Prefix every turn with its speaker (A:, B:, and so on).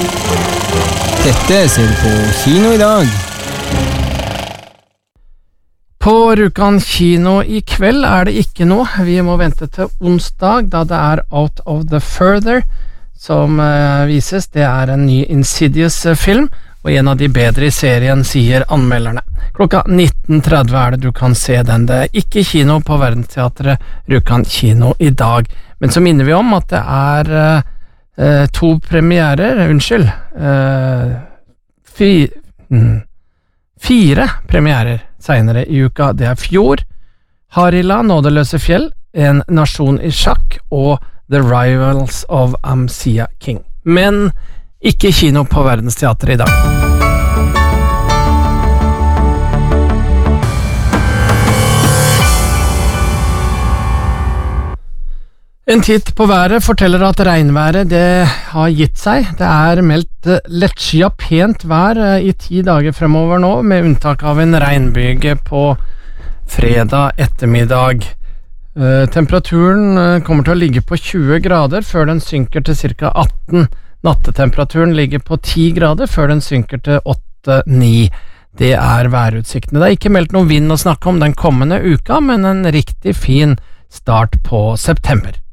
A: Dette ser du på kino i dag.
B: På Rjukan kino i kveld det ikke noe. Vi må vente til onsdag, da det Out of the Further som vises. Det en ny Insidious-film, og en av de bedre i serien, sier anmelderne. Klokka 19:30 det du kan se den. Det ikke kino på Verdensteatret Rjukan kino i dag. Men så minner vi om at det to premierer, fire premierer senere i uka. Det Fjord, Harila, Nådeløse fjell, En nasjon i sjakk og The Rivals of Amsia King. Men ikke kino på Verdensteatret i dag. En titt på været forteller at regnværet det har gitt seg. Det meldt lettskyet pent vær i 10 dager fremover nå, med unntak av en regnbyge på fredag ettermiddag. Temperaturen kommer til å ligge på 20 grader før den synker til ca. 18. Nattetemperaturen ligger på 10 grader før den synker til 8-9. Det værutsiktene. Det ikke meldt noe vind å snakke om den kommende uka, men en riktig fin start på september.